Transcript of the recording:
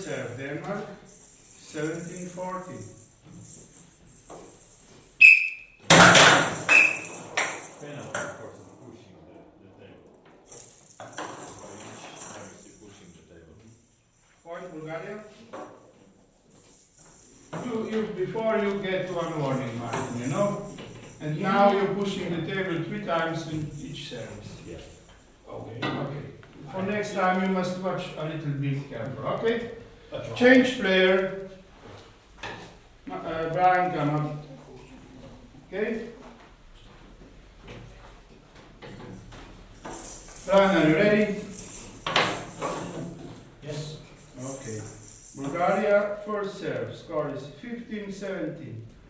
first serve, Denmark 17-14. Penalty for pushing the table. By each serve pushing the table. Point Bulgaria. Before you get one warning, Martin, you know? And now you're pushing the table 3 times in each service. Yeah. Okay. For next time you must watch a little bit careful, okay? Change player. Brian, come up. Okay? Brian, are you ready? Yes. Okay. Bulgaria first serve. Score is 15-17.